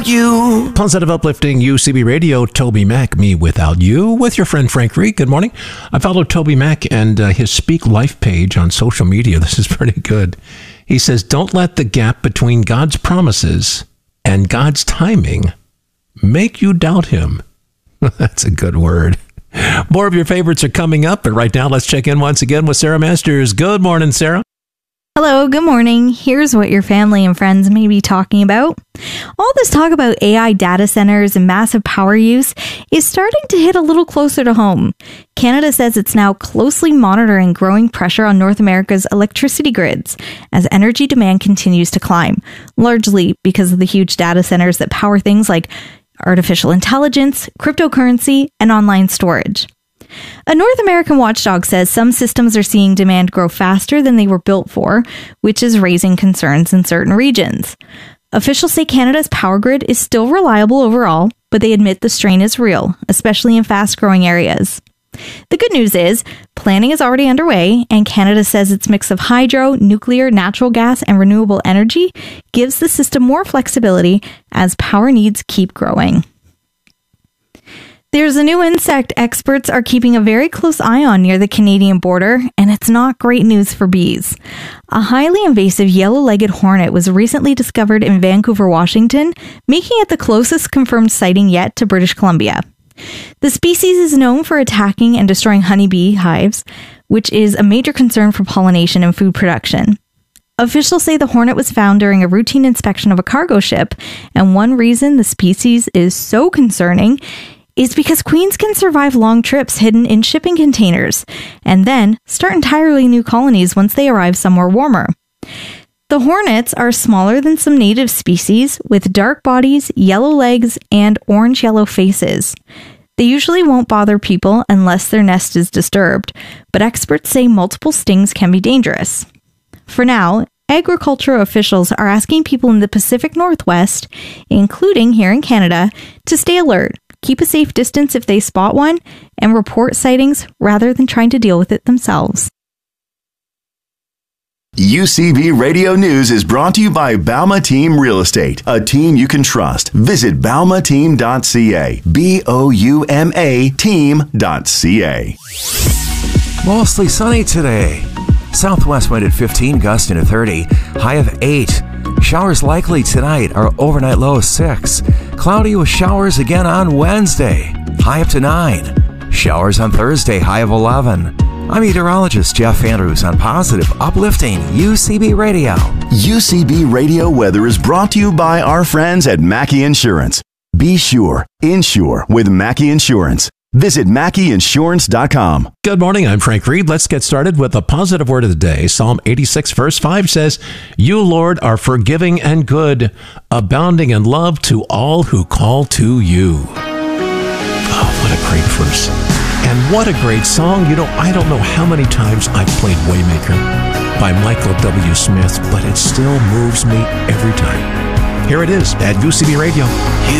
without you. Positive, uplifting UCB Radio, Toby Mac, Me Without You, with your friend Frank Reed. Good morning. I follow Toby Mac and his Speak Life page on social media. This is pretty good. He says, don't let the gap between God's promises and God's timing make you doubt him. That's a good word. More of your favorites are coming up, but right now let's check in once again with Sarah Masters. Good morning, Sarah. Hello, good morning. Here's what your family and friends may be talking about. All this talk about AI data centers and massive power use is starting to hit a little closer to home. Canada says it's now closely monitoring growing pressure on North America's electricity grids as energy demand continues to climb, largely because of the huge data centers that power things like artificial intelligence, cryptocurrency, and online storage. A North American watchdog says some systems are seeing demand grow faster than they were built for, which is raising concerns in certain regions. Officials say Canada's power grid is still reliable overall, but they admit the strain is real, especially in fast-growing areas. The good news is, planning is already underway, and Canada says its mix of hydro, nuclear, natural gas, and renewable energy gives the system more flexibility as power needs keep growing. There's a new insect experts are keeping a very close eye on near the Canadian border, and it's not great news for bees. A highly invasive yellow-legged hornet was recently discovered in Vancouver, Washington, making it the closest confirmed sighting yet to British Columbia. The species is known for attacking and destroying honeybee hives, which is a major concern for pollination and food production. Officials say the hornet was found during a routine inspection of a cargo ship, and one reason the species is so concerning is because queens can survive long trips hidden in shipping containers, and then start entirely new colonies once they arrive somewhere warmer. The hornets are smaller than some native species, with dark bodies, yellow legs, and orange-yellow faces. They usually won't bother people unless their nest is disturbed, but experts say multiple stings can be dangerous. For now, agricultural officials are asking people in the Pacific Northwest, including here in Canada, to stay alert, keep a safe distance if they spot one, and report sightings rather than trying to deal with it themselves. UCB Radio News is brought to you by Bauma Team Real Estate, a team you can trust. Visit baumateam.ca, BOUMA team.ca. Mostly sunny today. Southwest wind at 15, gusting to 30, high of 8. Showers likely tonight, our overnight low 6. Cloudy with showers again on Wednesday, high up to 9. Showers on Thursday, high of 11. I'm meteorologist Jeff Andrews on Positive, Uplifting UCB Radio. UCB Radio weather is brought to you by our friends at Mackey Insurance. Be sure, insure with Mackey Insurance. Visit MackeyInsurance.com. Good morning, I'm Frank Reed. Let's get started with the positive word of the day. Psalm 86, verse 5 says, You, Lord, are forgiving and good, abounding in love to all who call to you. Oh, what a great verse. And what a great song. You know, I don't know how many times I've played Waymaker by Michael W. Smith, but it still moves me every time. Here it is at UCB Radio.